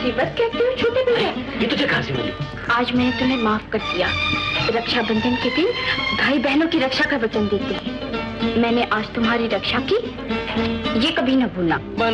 मुसीबत कहते हो छोटे भैया? ये तुझे कहाँ से मिली? आज मैंने तुम्हें माफ कर दिया। रक्षाबंधन के दिन भाई बहनों की रक्षा का वचन देते हैं। मैंने आज तुम्हारी रक्षा की, ये कभी न भूलना।